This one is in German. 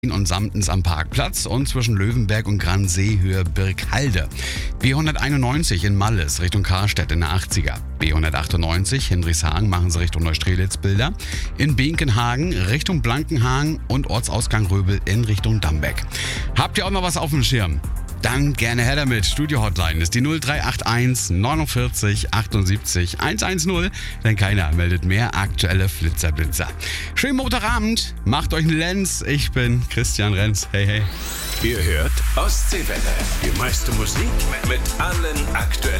und Samtens am Parkplatz und zwischen Löwenberg und Gransee-Höhe Birkhalde. B191 in Malles Richtung Karstedt in der 80er. B198 Hindrieshagen machen sie Richtung Neustrelitz-Bilder. In Benkenhagen Richtung Blankenhagen und Ortsausgang Röbel in Richtung Dambeck. Habt ihr auch noch was auf dem Schirm? Dann gerne her damit. Studio-Hotline ist die 0381 49 78 110, denn keiner meldet mehr aktuelle Flitzer-Blitzer. Schönen Montagabend, macht euch einen Lenz. Ich bin Christian Renz. Hey, hey. Ihr hört Ostseewelle. Die meiste Musik mit allen aktuellen